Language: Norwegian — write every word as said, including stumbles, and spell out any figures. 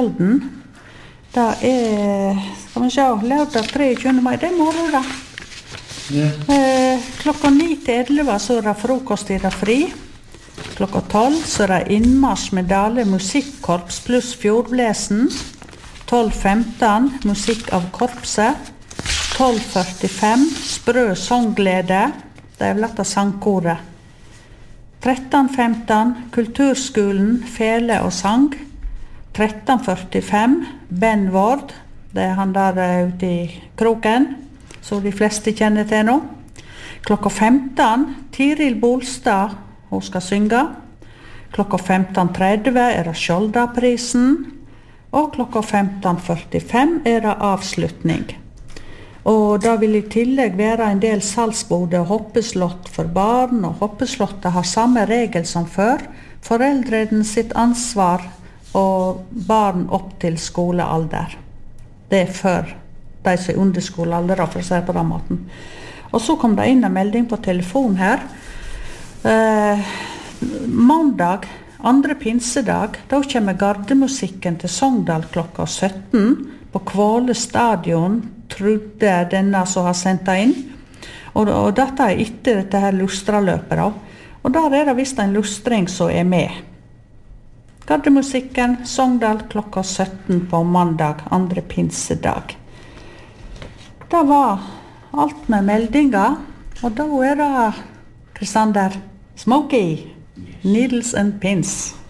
Halden. Det er, skal vi se, lørdag treogtjuende mai, det er morgen da. Ja. Eh, klokka ni til elleve så er det frokost i det fri. Klokka tolv så er det innmarsj med Dale musikkorps pluss fjordblesen. tolv femten musikk av korpset. tolv førtifem sprø sangglede. Det er vel dette sangkoret. tretten femten kulturskolen, fele og sang. tretten førtifem Ben Ward, det er han der ute i kroken, så de fleste kjenner til nå. Klokka femten, Tiril Bolstad, hun skal synge. Klokka femten tretti er det Skjoldaprisen, og klokka femten førtifem er det avslutning. Og da vil i tillegg være en del salgsbode og hoppeslott for barn, og hoppeslottet har samme regel som før. Foreldrene sitt ansvar og barn opp til skolealder. Det er før de som er under skolealder, for å si på den måten. Og så kom det inn en melding på telefon her. Eh, mandag, andre pinsedag, da kommer gardemusikken til Sogndal klokka sytten på Kvåle stadion, trodde denne som har sendt det inn. Og, og dette er etter dette her lustraløpet da. Og der er det visst en lustring som er med. Gardemusikken, Sogndal klokka sytten på mandag, andre pinsedag. Det var alt med meldinger, og da er det, Kristander, Smokey, Needles and Pins.